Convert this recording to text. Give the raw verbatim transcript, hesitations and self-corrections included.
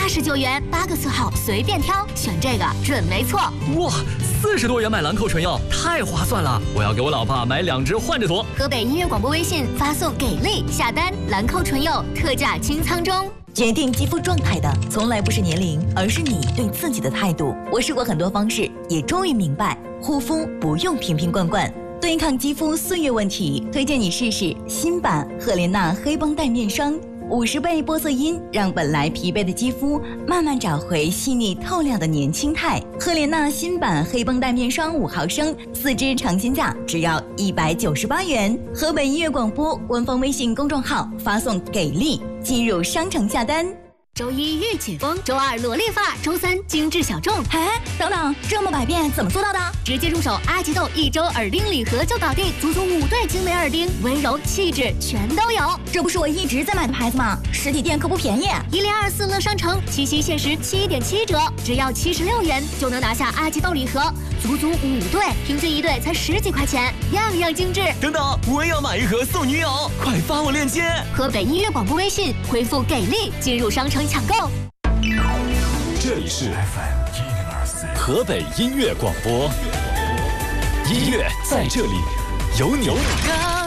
十九元，八个色号随便挑，选这个准没错。 哇，四十多元买兰蔻纯药，太划算了！我要给我老婆买两支换着涂。 河北音乐广播微信发送给力下单，兰蔻纯柚特价清仓中。 决定肌肤状态的从来不是年龄，而是你对自己的态度。我试过很多方式，也终于明白，护肤不用瓶瓶罐罐。对抗肌肤岁月问题，推荐你试试新版赫莲娜黑绷带面霜，五十倍玻色因让本来疲惫的肌肤慢慢找回细腻透亮的年轻态。赫莲娜新版黑绷带面霜五毫升，四支尝鲜价只要一百九十八元。河北音乐广播官方微信公众号发送给力，进入商城下单。 周一御姐风，周二萝莉发，周三精致小众。 哎，等等，这么百变怎么做到的？ 直接入手阿吉豆一周耳钉礼盒就搞定，足足五对精美耳钉，温柔气质全都有。 这不是我一直在买的牌子吗？实体店可不便宜。 一零二四乐商城七夕限时七点七折，只要七十六元就能拿下阿吉豆礼盒，足足五对，平均一对才十几块钱，样样精致。 等等，我也要买一盒送女友，快发我链接。 河北音乐广播微信回复给力进入商城抢购。 这里是 F M 一零二四河北音乐广播，音乐在这里有你干。